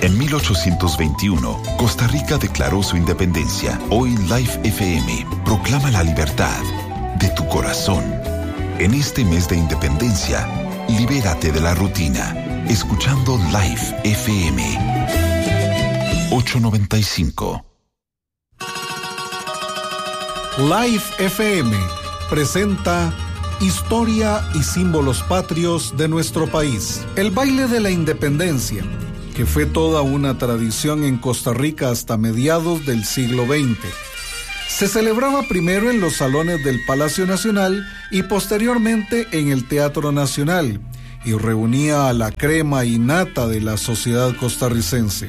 En 1821, Costa Rica declaró su independencia. Hoy Life FM proclama la libertad de tu corazón. En este mes de independencia, libérate de la rutina, escuchando Life FM 895. Life FM presenta Historia y símbolos patrios de nuestro país. El baile de la independencia, que fue toda una tradición en Costa Rica hasta mediados del siglo XX. Se celebraba primero en los salones del Palacio Nacional y posteriormente en el Teatro Nacional, y reunía a la crema y nata de la sociedad costarricense.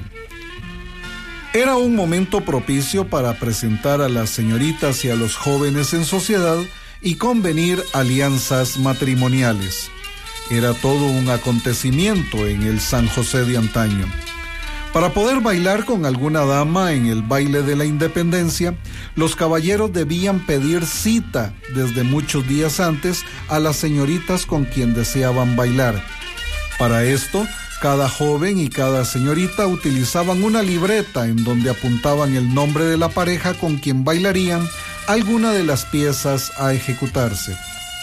Era un momento propicio para presentar a las señoritas y a los jóvenes en sociedad y convenir alianzas matrimoniales. Era todo un acontecimiento en el San José de antaño. Para poder bailar con alguna dama en el baile de la independencia, los caballeros debían pedir cita desde muchos días antes a las señoritas con quien deseaban bailar. Para esto, cada joven y cada señorita utilizaban una libreta en donde apuntaban el nombre de la pareja con quien bailarían alguna de las piezas a ejecutarse.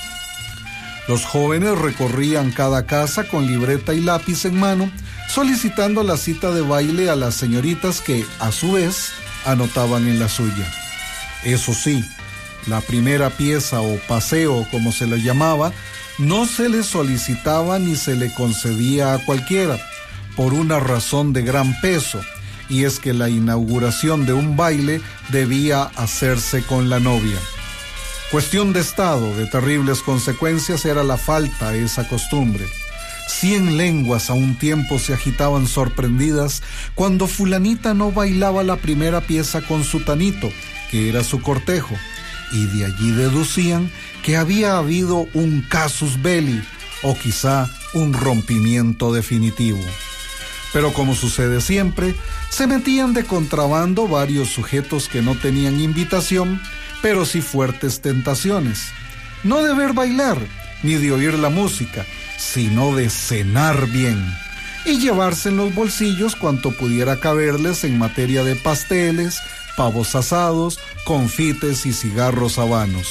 Los jóvenes recorrían cada casa con libreta y lápiz en mano, solicitando la cita de baile a las señoritas que, a su vez, anotaban en la suya. Eso sí, la primera pieza o paseo, como se le llamaba, no se le solicitaba ni se le concedía a cualquiera, por una razón de gran peso, y es que la inauguración de un baile debía hacerse con la novia. Cuestión de Estado de terribles consecuencias era la falta a esa costumbre. 100 lenguas a un tiempo se agitaban sorprendidas cuando fulanita no bailaba la primera pieza con su tanito, que era su cortejo, y de allí deducían que había habido un casus belli o quizá un rompimiento definitivo. Pero como sucede siempre, se metían de contrabando varios sujetos que no tenían invitación, pero sí fuertes tentaciones, no de ver bailar, ni de oír la música, sino de cenar bien, y llevarse en los bolsillos cuanto pudiera caberles en materia de pasteles, pavos asados, confites y cigarros habanos.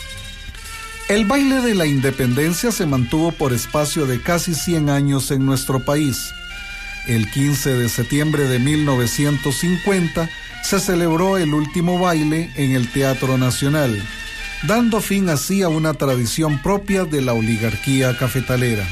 El baile de la independencia se mantuvo por espacio de casi 100 años en nuestro país. El 15 de septiembre de 1950 se celebró el último baile en el Teatro Nacional, dando fin así a una tradición propia de la oligarquía cafetalera.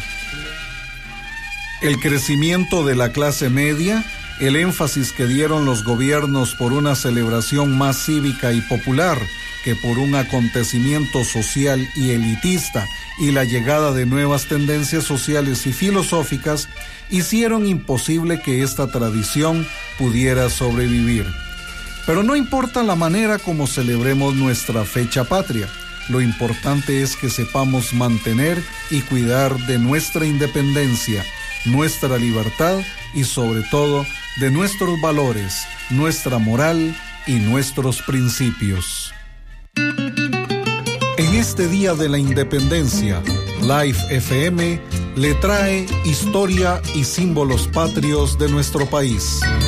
El crecimiento de la clase media, el énfasis que dieron los gobiernos por una celebración más cívica y popular que por un acontecimiento social y elitista, y la llegada de nuevas tendencias sociales y filosóficas hicieron imposible que esta tradición pudiera sobrevivir. Pero no importa la manera como celebremos nuestra fecha patria, lo importante es que sepamos mantener y cuidar de nuestra independencia, nuestra libertad y sobre todo de nuestros valores, nuestra moral y nuestros principios. En este Día de la Independencia, Life FM le trae historia y símbolos patrios de nuestro país.